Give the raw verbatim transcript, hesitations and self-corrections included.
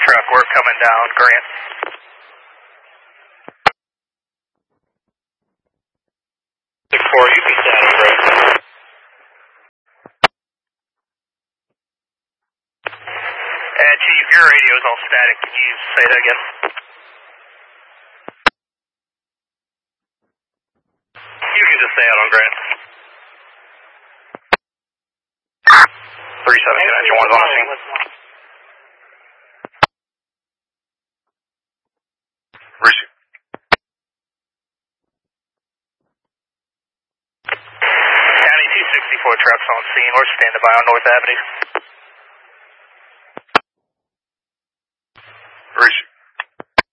truck, we're coming down, Grant. six four, you can stand on Grant. Uh, Chief, your radio is all static. Can you say that again? You can just stay out on Grant. three seven, can I get one on the scene? Receive. County two sixty-four trucks on scene. We're standing by on North Avenue. Receive.